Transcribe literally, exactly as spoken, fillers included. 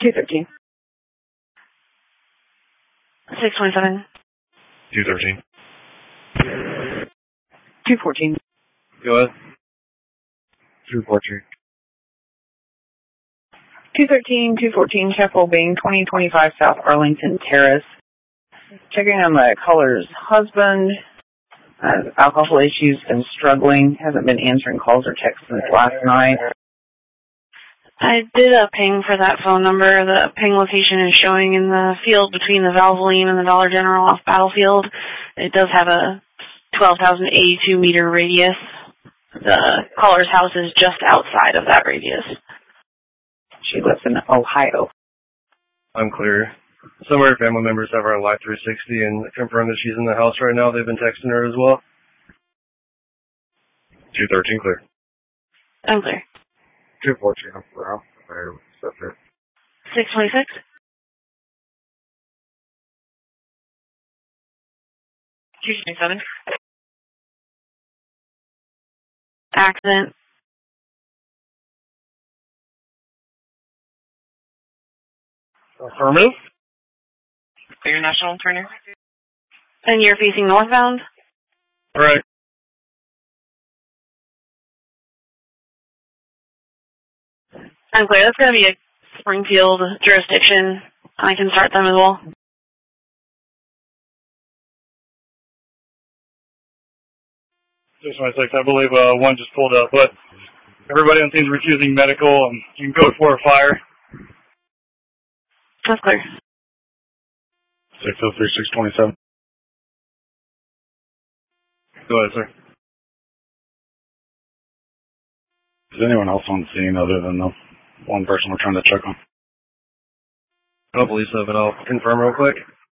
two thirteen. six twenty-seven. two thirteen. two fourteen. Go ahead. two fourteen. two thirteen, two fourteen, Sheffield Being, twenty twenty-five South Arlington Terrace. Checking on the caller's husband. Uh, alcohol issues, been struggling, hasn't been answering calls or texts since last night. I did a ping for that phone number. The ping location is showing in the field between the Valvoline and the Dollar General off Battlefield. It does have a twelve thousand eighty-two meter radius. The caller's house is just outside of that radius. She lives in Ohio. I'm clear. Some of her family members have her Live three sixty and confirm that she's in the house right now. They've been texting her as well. two thirteen, clear. I'm clear. two fourteen, I'm clear. I'm clear. six twenty-six. two twenty-seven. Accident. Affirmative. Clear National Turner. And you're facing northbound? All right. I'm clear. That's going to be a Springfield jurisdiction. I can start them as well. six twenty-six, I believe uh, one just pulled up, but everybody on scene's refusing medical, and you can code for a fire. That's clear. six oh three, six twenty-seven. Go ahead, sir. Is anyone else on scene other than the one person we're trying to check on? I don't believe so, but I'll confirm real quick.